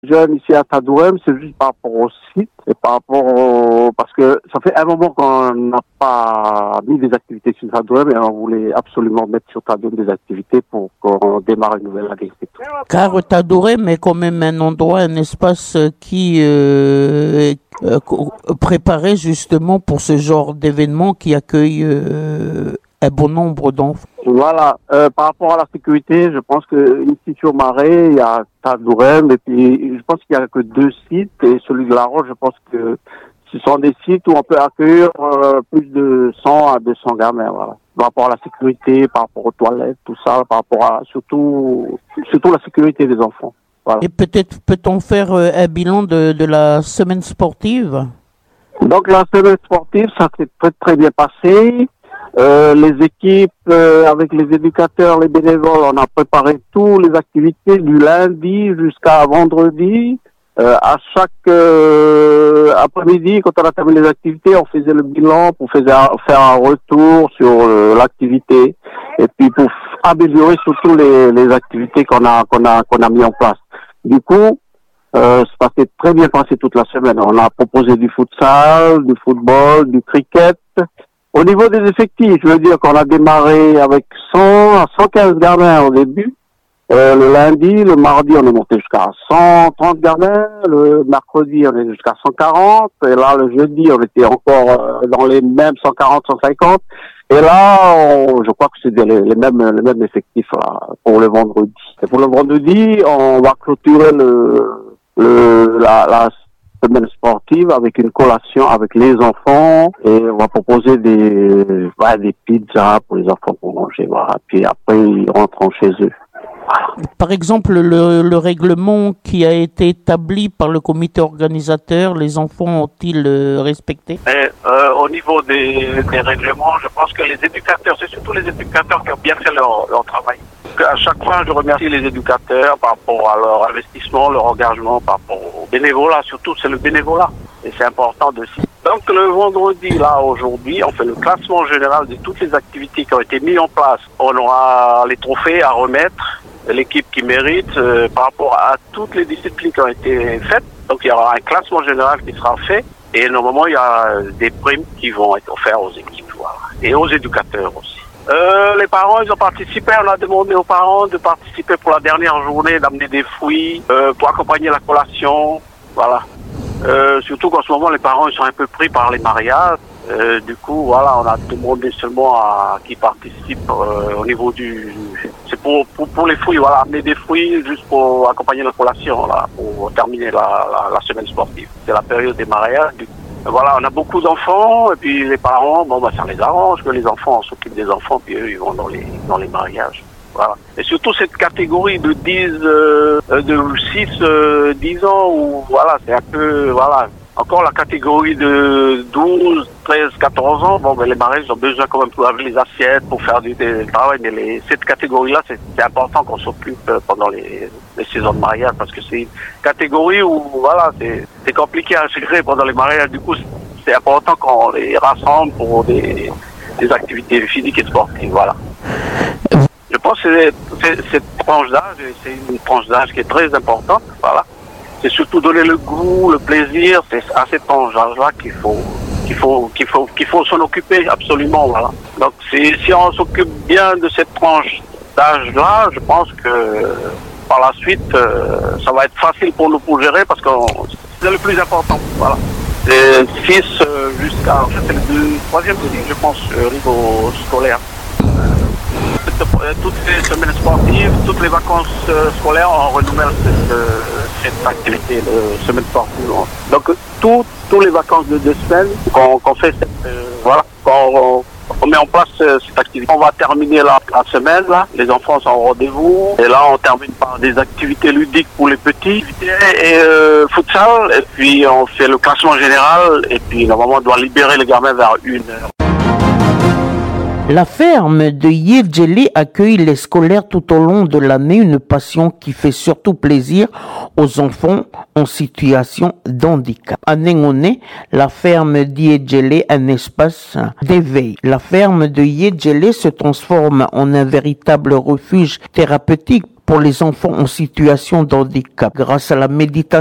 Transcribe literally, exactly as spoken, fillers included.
Jeunes ici à Tadourem, c'est juste par rapport au site et par rapport au... parce que ça fait un moment qu'on n'a pas mis des activités sur Tadourem et on voulait absolument mettre sur Tadourem des activités pour qu'on démarre une nouvelle année. Car Tadourem est quand même un endroit, un espace qui euh, est euh, préparé justement pour ce genre d'événement qui accueille euh, un bon nombre d'enfants. Voilà, euh, par rapport à la sécurité, je pense que ici sur Marais, il y a Tadourem et puis je pense qu'il n'y a que deux sites et celui de La Roche, je pense que ce sont des sites où on peut accueillir euh, plus de cent à deux cents gamins, voilà. Par rapport à la sécurité, par rapport aux toilettes, tout ça, par rapport à surtout surtout la sécurité des enfants. Voilà. Et peut-être peut-on faire euh, un bilan de, de la semaine sportive? Donc la semaine sportive, ça s'est très très bien passé. Euh, les équipes, euh, avec les éducateurs, les bénévoles, on a préparé toutes les activités du lundi jusqu'à vendredi. Euh, à chaque euh, après-midi, quand on a terminé les activités, on faisait le bilan pour faire, faire un retour sur euh, l'activité et puis pour améliorer surtout les, les activités qu'on a qu'on a qu'on a mis en place. Du coup, euh, ça s'est très bien passé toute la semaine. On a proposé du futsal, du football, du cricket. Au niveau des effectifs, je veux dire qu'on a démarré avec cent à cent quinze gamins au début. Euh, le lundi, le mardi, on est monté jusqu'à cent trente gamins. Le mercredi, on est jusqu'à cent quarante. Et là, le jeudi, on était encore euh, dans les mêmes cent quarante, cent cinquante. Et là, on, je crois que c'est les, les mêmes les mêmes effectifs là, pour le vendredi. Et pour le vendredi, on va clôturer le, le la, la semaine sportive avec une collation avec les enfants et on va proposer des ouais, des pizzas pour les enfants pour manger, voilà. Puis après ils rentrent chez eux. Voilà. Par exemple, le, le règlement qui a été établi par le comité organisateur, les enfants ont-ils euh, respecté? Et, euh, au niveau des, des règlements, je pense que les éducateurs, c'est surtout les éducateurs qui ont bien fait leur, leur travail. À chaque fois, je remercie les éducateurs par rapport à leur investissement, leur engagement, par rapport au bénévolat. Surtout, c'est le bénévolat. Et c'est important de citer. Donc, le vendredi, là, aujourd'hui, on fait le classement général de toutes les activités qui ont été mises en place. On aura les trophées à remettre, l'équipe qui mérite, euh, par rapport à toutes les disciplines qui ont été faites. Donc, il y aura un classement général qui sera fait. Et normalement, il y a des primes qui vont être offertes aux équipes, voilà. Et aux éducateurs aussi. Euh, les parents, ils ont participé. On a demandé aux parents de participer pour la dernière journée, d'amener des fruits, euh, pour accompagner la collation. Voilà. Euh, surtout qu'en ce moment, les parents, ils sont un peu pris par les mariages. Euh, du coup, voilà, on a demandé seulement à qui participe euh, au niveau du... C'est pour, pour, pour les fruits, voilà, amener des fruits juste pour accompagner la collation, là, pour terminer la, la, la semaine sportive. C'est la période des mariages. Du coup. Voilà, on a beaucoup d'enfants, et puis les parents, bon, bah, ça les arrange que les enfants s'occupent des enfants, puis eux, ils vont dans les, dans les mariages. Voilà. Et surtout cette catégorie de dix, euh, de six, euh, dix ans, où, voilà, c'est un peu, voilà. Encore la catégorie de douze, treize, quatorze ans, bon, ben, les mariages ont besoin quand même pour laver les assiettes, pour faire du, du travail, mais les, cette catégorie-là, c'est, c'est important qu'on s'occupe pendant les, les saisons de mariage, parce que c'est une catégorie où, voilà, c'est, c'est compliqué à gérer pendant les mariages. Du coup, c'est important qu'on les rassemble pour des, des activités physiques et sportives, voilà. Je pense que c'est, c'est, cette tranche d'âge, c'est une tranche d'âge qui est très importante, voilà. C'est surtout donner le goût, le plaisir, c'est à cette tranche d'âge-là qu'il faut, qu'il faut, qu'il faut, qu'il faut s'en occuper absolument, voilà. Donc, c'est, si on s'occupe bien de cette tranche d'âge-là, je pense que par la suite, euh, ça va être facile pour nous pour gérer parce que c'est le plus important, voilà. C'est six euh, jusqu'à, en fait, c'est le troisième cycle, je pense, au niveau scolaire. Toutes les semaines sportives, toutes les vacances euh, scolaires, on renouvelle cette, euh, cette activité de semaine sportive. Donc, tout, tous les vacances de deux semaines qu'on, qu'on fait, cette, euh, voilà, qu'on on met en place euh, cette activité. On va terminer la, la semaine, là. Les enfants sont au rendez-vous. Et là, on termine par des activités ludiques pour les petits. Et euh, futsal, et puis on fait le classement général. Et puis, normalement, on doit libérer les gamins vers une heure. La ferme de Yedjele accueille les scolaires tout au long de l'année, une passion qui fait surtout plaisir aux enfants en situation d'handicap. À Nengone, la ferme d'Yedjele est un espace d'éveil. La ferme de Yedjele se transforme en un véritable refuge thérapeutique pour les enfants en situation de handicap. Grâce à la méditation